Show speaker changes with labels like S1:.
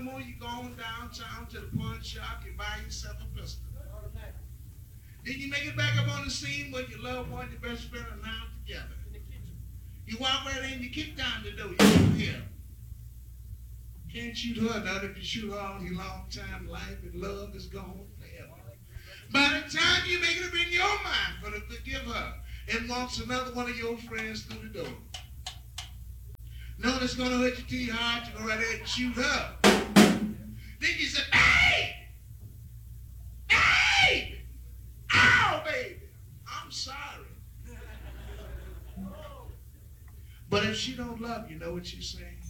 S1: no more, you go on downtown to the pawn shop, you buy yourself a pistol. Then you make it back up on the scene where your loved one, your best friend are now together. You walk right in, you kick down the door, you come here. Can't shoot her, not if you shoot her all your long time life and love is gone forever. By the time you make it up in your mind for to forgive her and wants another one of your friends through the door. Knowing it's going to hurt you too hard, you go right there and shoot her. Then you say, hey! Hey! Ow, baby! I'm sorry. But if she don't love you, know what she's saying?